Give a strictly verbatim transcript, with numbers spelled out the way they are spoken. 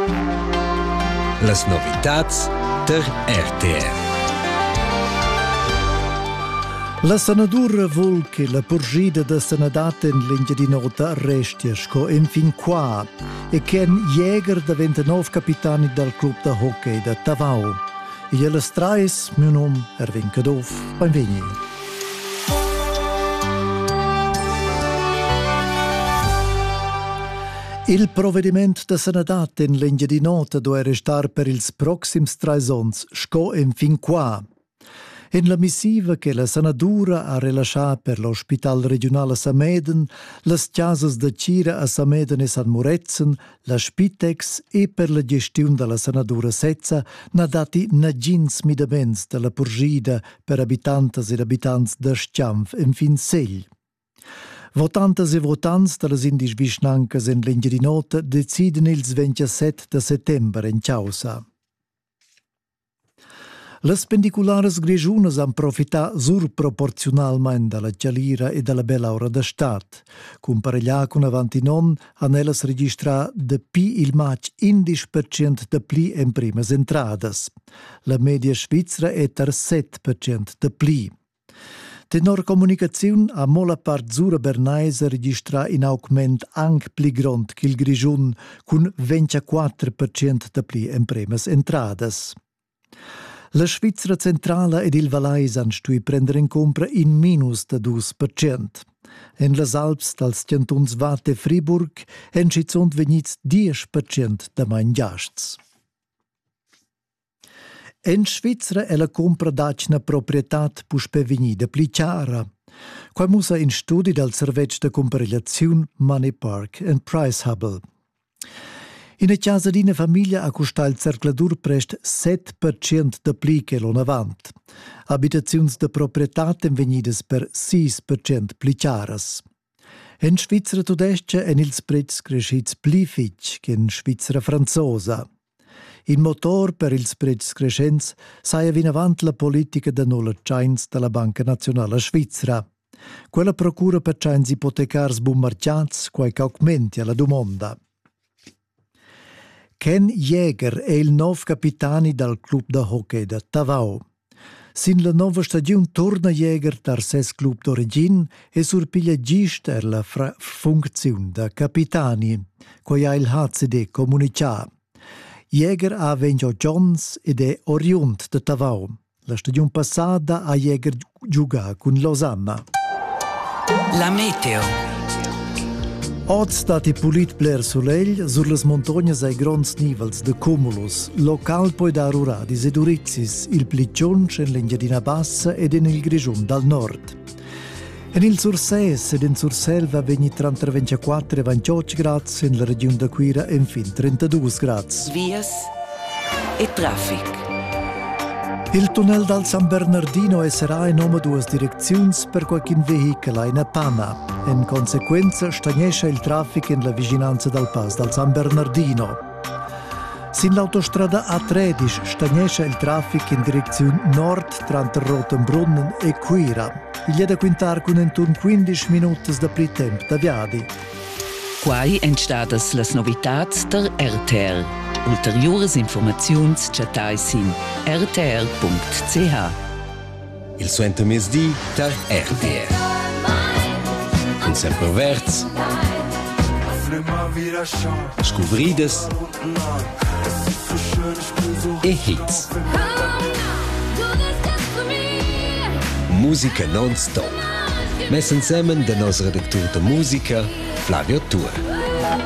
Las novitats der R T R. La senadura vul che la purgida da senadata in linea di nota resti sco in fin qua e Ken Jäger diventa nov capitani del club da hockey da Tavau. E gliela strais, mio nome è Erwin Kadov, benveni. Il provvedimento da senadata in linea di nota deve restare per ils proxims tre ons sco in fin qua. In la missiva che la senadura ha rilasciato per l'Ospital regionale Sameden, las chiasas da Cira a Sameden e San Murezen, la Spitex e per la gestione della senadura Sezza, n'ha dati nagins midaments della purgida per abitantes ed abitanti da Scianf in Finsegl. Votantes e votants delle indis visnancas in linea di nota deciden il ventisette de settembre in Ciausa. Las pendiculares grigiunas han profità surproporzionalmein dalla gialira e dalla bella ora da stat. Compareglià con avanti non, han ellas registrà de pi il match indisch per cent de pli en primas entradas. La media svizzera è ter set per cent de pli. Tenor comunicaziun ha mola part Zura Bernaisa registrà in augment anche pli grond che il grigiun, con ventiquattro per cent de pli en primas entradas. La Svizzera centrala ed il Valais han stui prendere in compra in minus da due per cento. En las Alps dals cantuns Waadt e Friburg en schizont vegnits dieci per cento da main giasts. En Svizzera è la compra d'achna proprietat puspe vegnida pli chiara. Qua musa in studi dal servetg da comparazione Money Park and Price Hubble. In a casa d'ina famiglia ha costà il cercladur prest set per cent da pli che l'on avant. Abitaziuns de proprietat en vegnidas per sei per cent pli chiaras. En Svizzera tudestia en ils prezs crescits pli fitg che in Svizzera franzosa. Il motor per ils prezs crescents saia vin avant la politica de nulla chains della Banca Nazionale Svizzera. Quella procura per chains ipotecars bummarciats quai augmenti alla domanda. Ken Jäger è il nuovo capitani del club da hockey da Tavau. Sin la nuova stagione torna Jäger dal ses club d'origine e surpiglia gist er la fra- funzione da capitani, coi ha il H C D comunicà. Jäger ha vinto Jones ed è oriunt da Tavau. La stagione passata ha Jäger giocato con Losanna. La meteo. Oggi stati pulit bler soleil sur las montognas ai gronds nivels de cumulus, local poi da Ruradis ed Urizis, il Plicionc en l'Engiadina Bassa ed en il Grigiun dal nord. En il Surses ed en Surselva vegni tra ventiquattro e ventotto gradi, in la regione da Quira en fin trentadue gradi. Vias e traffic. Il tunnel dal San Bernardino sarà in nome due direzioni per qualche veicolo in panna. In conseguenza, stagnesce il traffico in la vicinanza del pass dal San Bernardino. Sin l'autostrada A tredici stagnesce il traffico in direzione nord tra Rotenbrunnen e Quira. Il è da quintar con intorno quindici minuti da pli tempo da viadi. Quai entstadas las novitats der R T R. Ulteriores informaziuns chatai sin r t r punct c h. Il suento mesdì der R T R. Un sempre verts. Scuvrides. E hits. Musica non-stop. Messen insieme der nostra redaktur de musica, Flavio Tur.